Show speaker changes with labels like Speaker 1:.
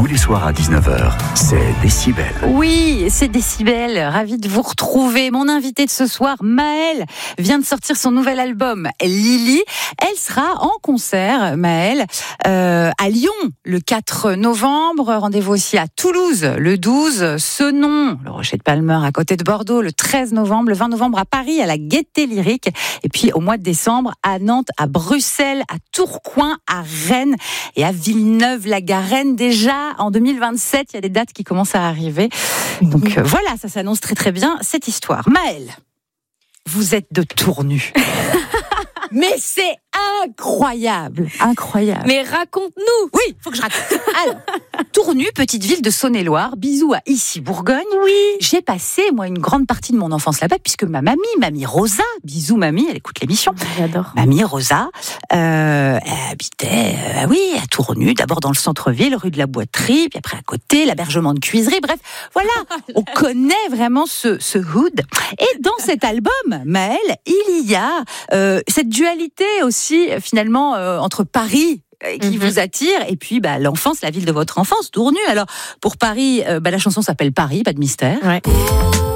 Speaker 1: les soirs à 19h, c'est Décibel.
Speaker 2: Oui, c'est Décibel. Ravi de vous retrouver. Mon invité de ce soir, Maëlle, vient de sortir son nouvel album, Lily. Elle sera en concert, Maëlle, à Lyon, le 4 novembre. Rendez-vous aussi à Toulouse, le 12. Senon, le Rocher de Palmer, à côté de Bordeaux, le 13 novembre. Le 20 novembre à Paris, à la Gaîté Lyrique. Et puis, au mois de décembre, à Nantes, à Bruxelles, à Tourcoing, à Rennes et à Villeneuve-la-Garenne. Déjà, en 2027, il y a des dates qui commencent à arriver. Donc voilà, ça s'annonce très très bien, cette histoire. Maëlle, vous êtes de Tournu. Mais c'est incroyable, incroyable.
Speaker 3: Mais raconte-nous.
Speaker 2: Oui, faut que je raconte. Alors, Tournu, petite ville de Saône-et-Loire, bisous à Issy-Bourgogne.
Speaker 3: Oui.
Speaker 2: J'ai passé, moi, une grande partie de mon enfance là-bas, puisque ma mamie Rosa, bisous mamie, elle écoute l'émission.
Speaker 3: J'adore.
Speaker 2: Mamie Rosa, elle habitait, à Tournu, d'abord dans le centre-ville, rue de la Boiterie, puis après à côté, l'Abergement de Cuisery. Bref, voilà, on connaît vraiment ce hood. Et dans cet album, Maëlle, il y a cette dualité aussi, finalement, entre Paris qui vous attire, et puis l'enfance, la ville de votre enfance, Tournu. Alors, pour Paris, la chanson s'appelle Paris, pas de mystère.
Speaker 3: Ouais.